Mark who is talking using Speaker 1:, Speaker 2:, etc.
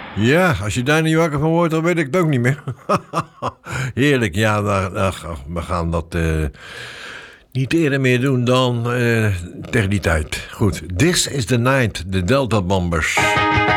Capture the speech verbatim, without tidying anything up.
Speaker 1: Ja, als je daar niet wakker van wordt, dan weet ik het ook niet meer. Heerlijk, ja, nou, nou, we gaan dat uh, niet eerder meer doen dan uh, tegen die tijd. Goed, This is the Night, de Delta Bombers.